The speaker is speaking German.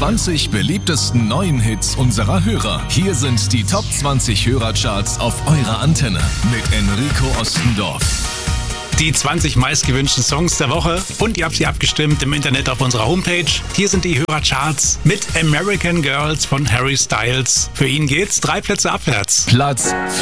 20 beliebtesten neuen Hits unserer Hörer. Hier sind die Top 20 Hörercharts auf eurer Antenne mit Enrico Ostendorf. Die 20 meistgewünschten Songs der Woche und ihr habt sie abgestimmt im Internet auf unserer Homepage. Hier sind die Hörercharts mit American Girls von Harry Styles. Für ihn geht's 3 Plätze abwärts. Platz